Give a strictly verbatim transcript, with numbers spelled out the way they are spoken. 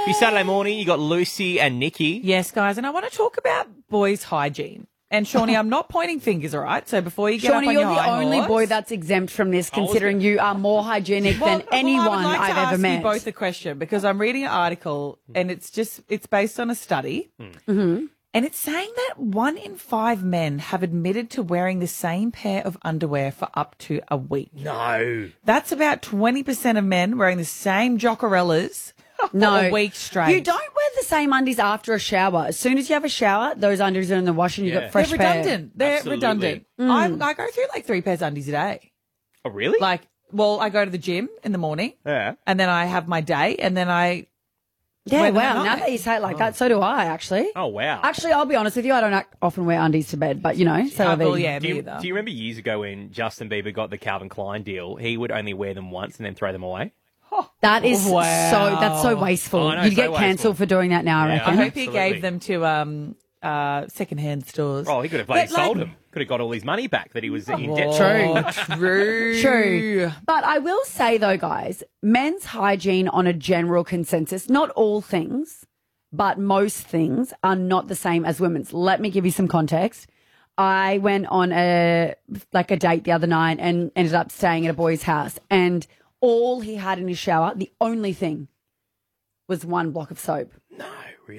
Your Saturday morning, you got Lucy and Nikki. Yes, guys, and I want to talk about boys' hygiene. And Shawnee, I'm not pointing fingers, all right? So before you get Shawnee, up on you're your the high only horse, boy that's exempt from this, considering you are more hygienic well, than anyone well, I would like I've to ever ask met. you both a question because I'm reading an article and it's just it's based on a study, Mm-hmm. and it's saying that one in five men have admitted to wearing the same pair of underwear for up to a week. No. That's about twenty percent of men wearing the same Jockerellas for No. a week straight. You don't wear the same undies after a shower. As soon as you have a shower, those undies are in the wash and you've Yeah. got fresh They're pair. redundant. They're Absolutely. redundant. Mm. I, I go through like three pairs of undies a day. Oh, really? Like, well, I go to the gym in the morning, yeah. and then I have my day, and then I Yeah, wear them wow. at Now night. that you say it like that, so do I, actually. Oh, wow. Actually, I'll be honest with you, I don't ac- often wear undies to bed, but, you know, so Uh, have well, you. yeah, do, me you, either. do you remember years ago when Justin Bieber got the Calvin Klein deal? He would only wear them once and then throw them away. That is Wow. so, that's so wasteful. Oh, I know, You'd so get wasteful. cancelled for doing that now, I Yeah, I reckon. hope Absolutely. he gave them to um, uh, second-hand stores. Oh, he could have But, bloody sold like- them. Could have got all his money back that he was in debt. Oh, true. True. But I will say, though, guys, men's hygiene on a general consensus, not all things, but most things are not the same as women's. Let me give you some context. I went on a like a date the other night and ended up staying at a boy's house, and all he had in his shower, the only thing, was one block of soap. No.